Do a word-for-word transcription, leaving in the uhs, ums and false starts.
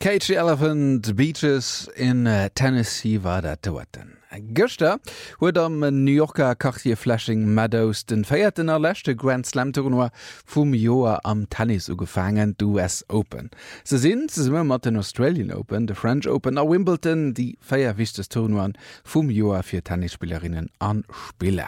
Cage the Elephant Beaches in uh, Tennessee war dat doten. Göster huet am New Yorker Cartier Flushing Meadows den feierten erlächte Grand Slam Tournoi vum Joer am Tennis ugefangen d U S Open. Se sinn ze simmer mat den Australian Open, de French Open a Wimbledon, die feier wichtes Tournoen vum Joer fir Tennisspielerinnen an Spieler.